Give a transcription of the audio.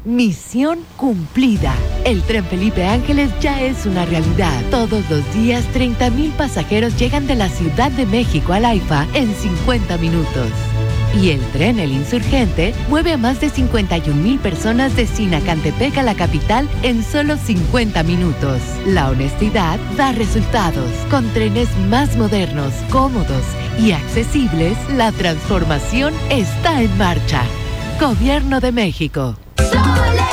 Misión cumplida. El Tren Felipe Ángeles ya es una realidad. Todos los días 30,000 pasajeros llegan de la Ciudad de México al AIFA en 50 minutos. Y el tren El Insurgente mueve a más de 51,000 personas de Sinacantepec a la capital en solo 50 minutos. La honestidad da resultados. Con trenes más modernos, cómodos y accesibles, la transformación está en marcha. Gobierno de México.